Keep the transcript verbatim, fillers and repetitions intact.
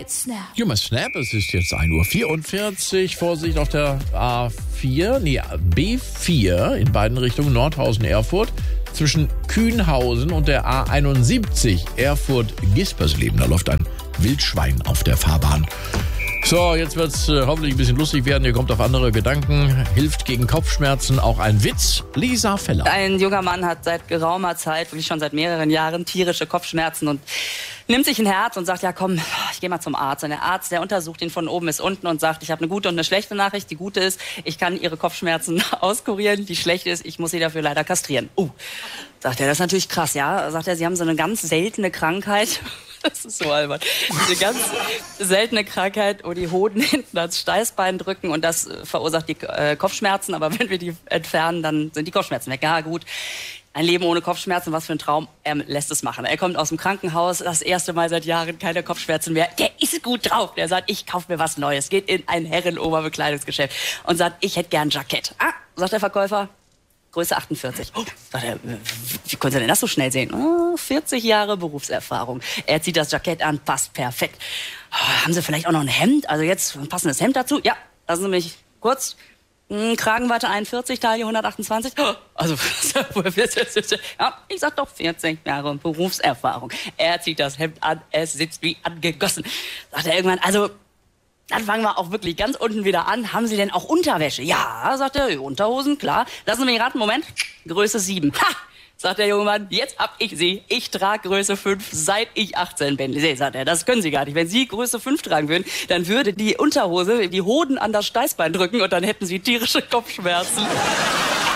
might snap. You must snap. Es ist jetzt ein Uhr vierundvierzig. Vorsicht auf der A vier, nee, B vier in beiden Richtungen, Nordhausen-Erfurt. Zwischen Kühnhausen und der A einundsiebzig, Erfurt-Gispersleben. Da läuft ein Wildschwein auf der Fahrbahn. So, jetzt wird's äh, hoffentlich ein bisschen lustig werden. Ihr kommt auf andere Gedanken. Hilft gegen Kopfschmerzen auch ein Witz? Lisa Feller. Ein junger Mann hat seit geraumer Zeit, wirklich schon seit mehreren Jahren, tierische Kopfschmerzen und nimmt sich ein Herz und sagt, ja komm, ich gehe mal zum Arzt. Und der Arzt, der untersucht ihn von oben bis unten und sagt, ich habe eine gute und eine schlechte Nachricht. Die gute ist, ich kann Ihre Kopfschmerzen auskurieren. Die schlechte ist, ich muss Sie dafür leider kastrieren. Uh, sagt er, das ist natürlich krass, ja. Sagt er, Sie haben so eine ganz seltene Krankheit. Das ist so albern. Eine ganz seltene Krankheit, wo die Hoden hinten ans Steißbein drücken und das verursacht die äh, Kopfschmerzen. Aber wenn wir die entfernen, dann sind die Kopfschmerzen weg. Ja, gut. Ein Leben ohne Kopfschmerzen, was für ein Traum. Er lässt es machen. Er kommt aus dem Krankenhaus, das erste Mal seit Jahren keine Kopfschmerzen mehr. Der ist gut drauf. Der sagt, ich kaufe mir was Neues. Geht in ein Herrenoberbekleidungsgeschäft und sagt, ich hätte gern ein Jackett. Ah, sagt der Verkäufer. Größe achtundvierzig. Oh, sagt er, wie konnte er denn das so schnell sehen? Oh, vierzig Jahre Berufserfahrung. Er zieht das Jackett an, passt perfekt. Oh, haben Sie vielleicht auch noch ein Hemd? Also jetzt ein passendes Hemd dazu? Ja, lassen Sie mich kurz. Hm, Kragenweite einundvierzig, Taille hundertachtundzwanzig. Oh, also, ja, ich sag doch vierzig Jahre Berufserfahrung. Er zieht das Hemd an, es sitzt wie angegossen. Sagt er irgendwann, also... Dann fangen wir auch wirklich ganz unten wieder an. Haben Sie denn auch Unterwäsche? Ja, sagt er, Unterhosen, klar. Lassen Sie mich raten, Moment. Größe sieben. Ha! Sagt der junge Mann, jetzt hab ich sie. Ich trage Größe fünf, seit ich achtzehn bin. Nee, sagt er, das können Sie gar nicht. Wenn Sie Größe fünf tragen würden, dann würde die Unterhose die Hoden an das Steißbein drücken und dann hätten Sie tierische Kopfschmerzen.